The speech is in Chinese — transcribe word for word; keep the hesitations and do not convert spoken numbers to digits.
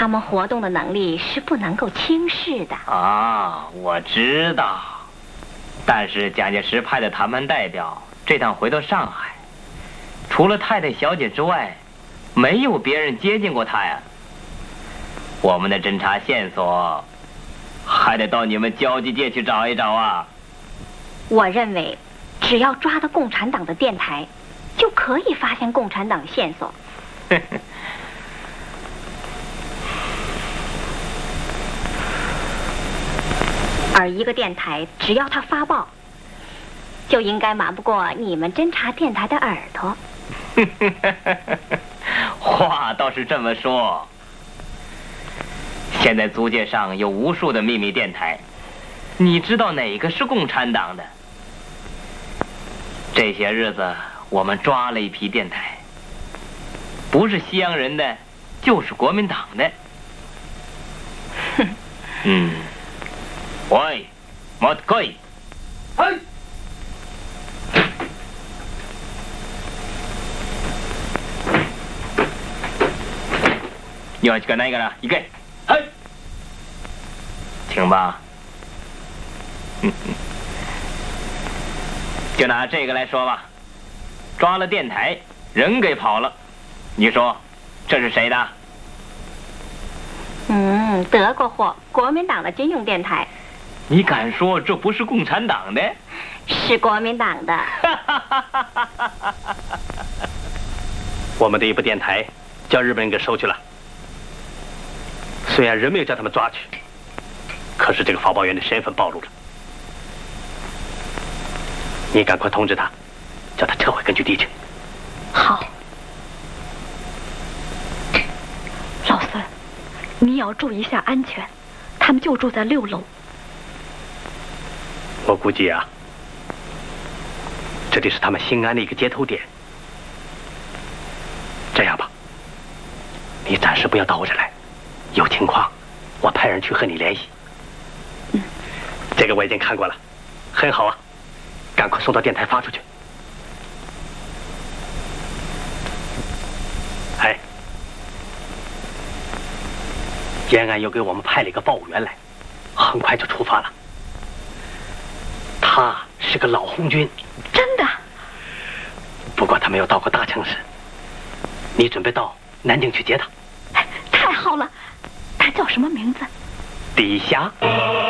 他们活动的能力是不能够轻视的。 啊，我知道。但是蒋介石派的谈判代表这趟回到上海，除了太太小姐之外，没有别人接近过他呀。我们的侦查线索还得到你们交际界去找一找啊。 我认为，只要抓到共产党的电台，就可以发现共产党的线索。而一个电台，只要它发报，就应该瞒不过你们侦察电台的耳朵。 话倒是这么说。现在租界上有无数的秘密电台，你知道哪个是共产党的？这些日子我们抓了一批电台，不是西洋人的，就是国民党的。嗯。喂，莫贵。 哎。 要几个哪一个呢？一个。 哎。 请吧。就拿这个来说吧，抓了电台，人给跑了，你说这是谁的？ 嗯，德国货，国民党的军用电台。 你敢说这不是共产党的？ 是国民党的。 我们的一部电台叫日本人给收去了，虽然人没有叫他们抓去，可是这个发报员的身份暴露了。你赶快通知他，叫他撤回根据地去。 好。老孙，你要注意一下安全，他们就住在六楼。 我估计啊，这里是他们新安的一个接头点。这样吧，你暂时不要到我这来，有情况我派人去和你联系。 嗯， 这个我已经看过了，很好啊，赶快送到电台发出去。哎，延安又给我们派了一个报务员来，很快就出发了。他是个老红军。 真的？ 不过他没有到过大城市。你准备到南京去接他？ 太好了，他叫什么名字？ 李霞。